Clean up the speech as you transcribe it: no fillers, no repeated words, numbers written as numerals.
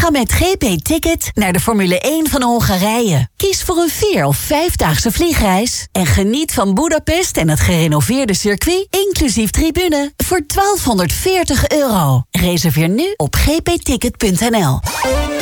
Ga met GP Ticket naar de Formule 1 van Hongarije. Kies voor een 4 of 5-daagse vliegreis. En geniet van Budapest en het gerenoveerde circuit, inclusief tribune, voor €1240. Reserveer nu op gpticket.nl.